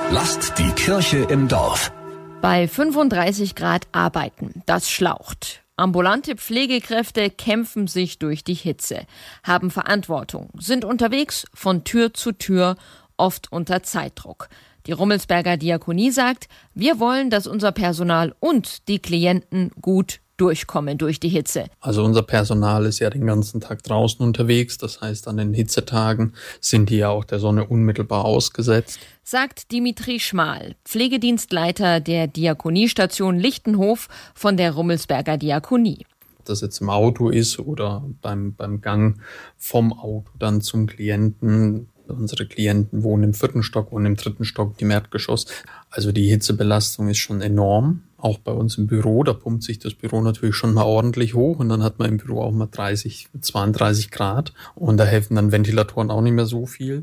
Lasst die Kirche im Dorf. Bei 35 Grad arbeiten, das schlaucht. Ambulante Pflegekräfte kämpfen sich durch die Hitze, haben Verantwortung, sind unterwegs von Tür zu Tür, oft unter Zeitdruck. Die Rummelsberger Diakonie sagt, wir wollen, dass unser Personal und die Klienten gut durchkommen durch die Hitze. Also unser Personal ist ja den ganzen Tag draußen unterwegs. Das heißt, an den Hitzetagen sind die ja auch der Sonne unmittelbar ausgesetzt. Sagt Dimitri Schmal, Pflegedienstleiter der Diakoniestation Lichtenhof von der Rummelsberger Diakonie. Ob das jetzt im Auto ist oder beim Gang vom Auto dann zum Klienten. Unsere Klienten wohnen im 4. Stock und im 3. Stock im Erdgeschoss. Also die Hitzebelastung ist schon enorm. Auch bei uns im Büro, da pumpt sich das Büro natürlich schon mal ordentlich hoch und dann hat man im Büro auch mal 32 Grad und da helfen dann Ventilatoren auch nicht mehr so viel.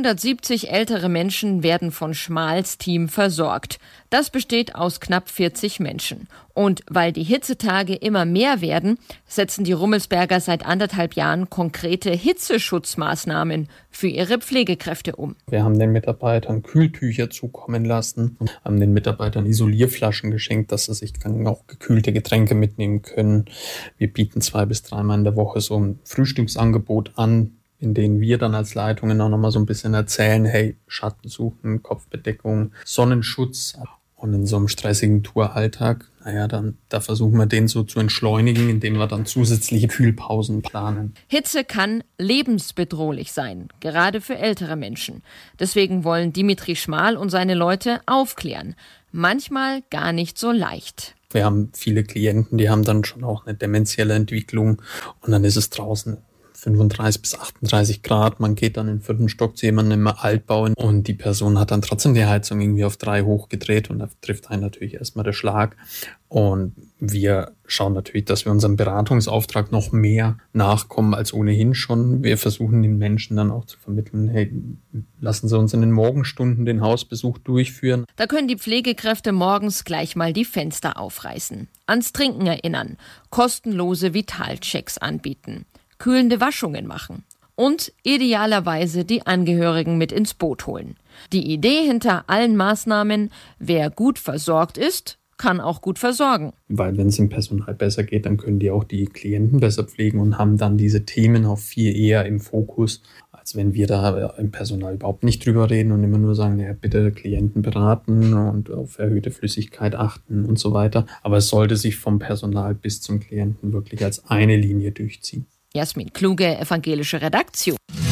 170 ältere Menschen werden von Schmals Team versorgt. Das besteht aus knapp 40 Menschen. Und weil die Hitzetage immer mehr werden, setzen die Rummelsberger seit 1,5 Jahren konkrete Hitzeschutzmaßnahmen für ihre Pflegekräfte um. Wir haben den Mitarbeitern Kühltücher zukommen lassen, haben den Mitarbeitern Isolierflaschen geschenkt, dass sie sich dann auch gekühlte Getränke mitnehmen können. Wir bieten 2 bis 3 Mal in der Woche so ein Frühstücksangebot an, in denen wir dann als Leitungen auch nochmal so ein bisschen erzählen, hey, Schatten suchen, Kopfbedeckung, Sonnenschutz. Und in so einem stressigen Touralltag, da versuchen wir den so zu entschleunigen, indem wir dann zusätzliche Kühlpausen planen. Hitze kann lebensbedrohlich sein, gerade für ältere Menschen. Deswegen wollen Dimitri Schmal und seine Leute aufklären. Manchmal gar nicht so leicht. Wir haben viele Klienten, die haben dann schon auch eine dementielle Entwicklung und dann ist es draußen 35 bis 38 Grad. Man geht dann in den 4. Stock zu jemandem im Altbau und die Person hat dann trotzdem die Heizung irgendwie auf 3 hochgedreht und da trifft einen natürlich erstmal der Schlag. Und wir schauen natürlich, dass wir unserem Beratungsauftrag noch mehr nachkommen als ohnehin schon. Wir versuchen den Menschen dann auch zu vermitteln, hey, lassen Sie uns in den Morgenstunden den Hausbesuch durchführen. Da können die Pflegekräfte morgens gleich mal die Fenster aufreißen, ans Trinken erinnern, kostenlose Vitalchecks anbieten, kühlende Waschungen machen und idealerweise die Angehörigen mit ins Boot holen. Die Idee hinter allen Maßnahmen, wer gut versorgt ist, kann auch gut versorgen. Weil wenn es dem Personal besser geht, dann können die auch die Klienten besser pflegen und haben dann diese Themen auch viel eher im Fokus, als wenn wir da im Personal überhaupt nicht drüber reden und immer nur sagen, ja, bitte Klienten beraten und auf erhöhte Flüssigkeit achten und so weiter. Aber es sollte sich vom Personal bis zum Klienten wirklich als eine Linie durchziehen. Jasmin Kluge, evangelische Redaktion.